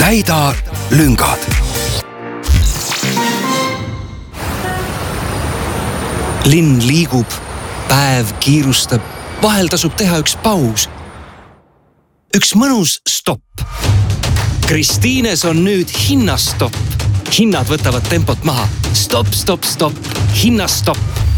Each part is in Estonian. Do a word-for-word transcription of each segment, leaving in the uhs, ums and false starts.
täida lüngad. Linn liigub, päev kiirustab, vahel tasub teha üks paus. Üks mõnus stopp. Kristiines on nüüd hinnastopp. Hinnad võtavad tempot maha. Stop, stop, stop. Hinnastopp.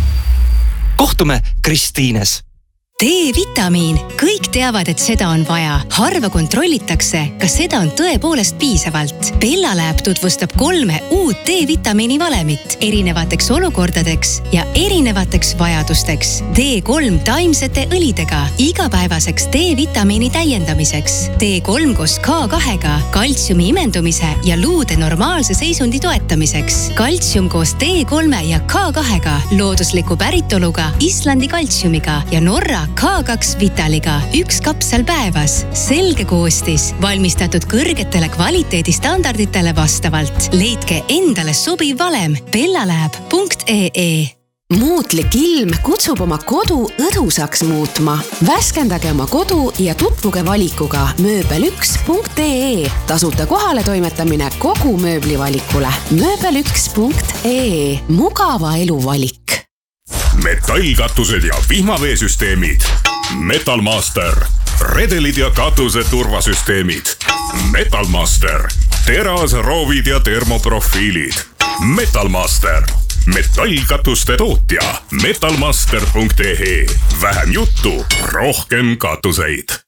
Kohtume Kristiines. D-vitamiin. Kõik teavad, et seda on vaja. Harva kontrollitakse, kas seda on tõepoolest piisavalt. Bellalab tutvustab kolme uut D-vitamiini valemit erinevateks olukordadeks ja erinevateks vajadusteks. D kolm taimsete õlidega igapäevaseks D-vitamiini täiendamiseks. D kolm koos K kahega kaltsiumi imendumise ja luude normaalse seisundi toetamiseks. Kaltsium koos D kolme ja K kahega loodusliku päritoluga Islandi kaltsiumiga ja Norra K kaks Vitaliga üks kapsel päevas. Selge koostis, valmistatud kõrgetele kvaliteedistandarditele vastavalt. Leidke endale sobiv valem bellalab punkt ee. Muutlik ilm kutsub oma kodu õdusaks muutma. Värskendage oma kodu ja tutvuge valikuga mööbel üks punkt ee. Tasuta kohale toimetamine kogu mööblivalikule. mööbel üks punkt ee. Mugava elu valik. Metallkatused ja vihmaveesüsteemid. Metalmaster. Redelid ja katuse turvasüsteemid. Metalmaster. Teras, roovid ja termoprofiilid. Metalmaster. Metallkatuste tootja. metalmaster punkt ee. Vähem juttu, rohkem katuseid.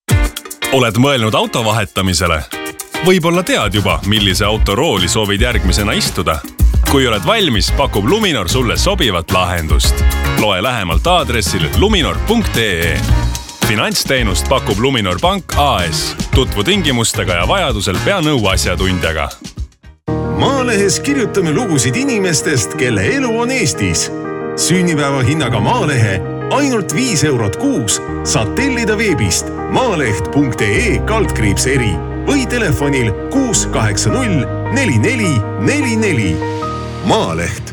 Oled mõelnud auto vahetamisele? Võib-olla tead juba, millise auto rooli soovid järgmisena istuda. Kui oled valmis, pakub Luminor sulle sobivat lahendust. Loe lähemalt aadressil luminor punkt ee. Finantsteenust pakub Luminor Pank A S. Tutvu tingimustega ja vajadusel pea nõu asjatundjaga. Maalehes kirjutame lugusid inimestest, kelle elu on Eestis. Sünnipäeva hinnaga Maalehe ainult viis eurot kuus saad tellida veebist maaleht punkt ee kaldkriips eri või telefonil kuus kaheksa null neli neli neli neli. Maaleht.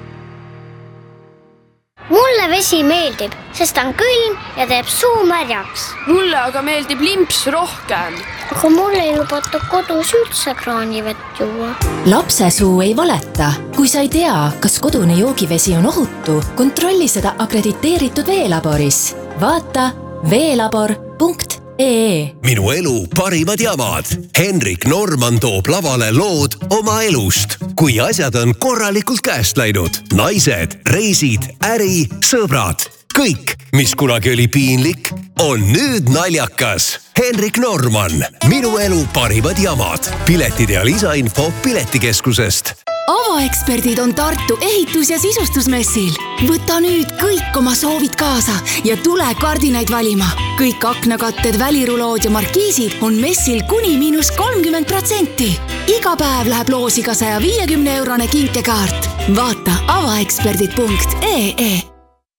Mulle vesi meeldib, sest on külm ja teeb suu märjaks. Mulle aga meeldib limps rohkem. Aga mulle ei lubata kodus üldse kraanivett juua. Lapse suu ei valeta. Kui sa ei tea, kas kodune joogivesi on ohutu, kontrolli seda akrediteeritud veelaboris. Vaata veelabor punkt ee. Minu elu parimad jamad. Henrik Norman toob lavale lood oma elust. Kui asjad on korralikult käest läinud. Naised, reisid, äri, sõbrad. Kõik, mis kunagi oli piinlik, on nüüd naljakas. Henrik Norman. Minu elu parimad jamad. Piletid ja lisainfo Piletikeskusest. Avaeksperdid on Tartu ehitus- ja sisustusmessil. Võta nüüd kõik oma soovid kaasa ja tule kardinaid valima. Kõik aknakatted, välirulood ja markiisid on messil kuni miinus kolmkümmend protsenti. Iga päev läheb loosi ka saja viiekümne eurone kinkekaart. Vaata avaeksperdid punkt ee.